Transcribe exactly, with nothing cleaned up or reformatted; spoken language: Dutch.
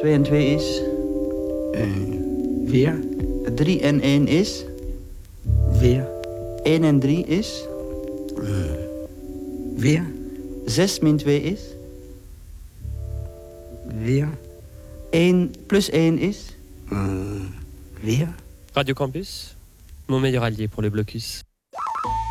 twee en twee is? Uh, weer. drie en één is? Weer. één en drie is? Uh, weer. zes min twee is? Weer. één plus één is? Uh, weer. Radio Campus, mon meilleur allié pour le blocus.